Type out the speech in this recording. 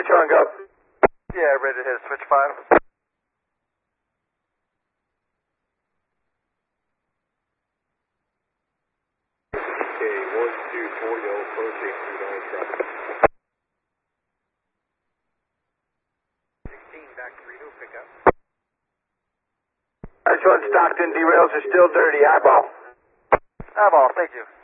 switch on, go. Yeah, ready to hit switch 5. Okay, 1240 approaching 29 traffic. 16 back to Reno, pick up. This one, Stockton, derails are still dirty. Eyeball. Eyeball, thank you.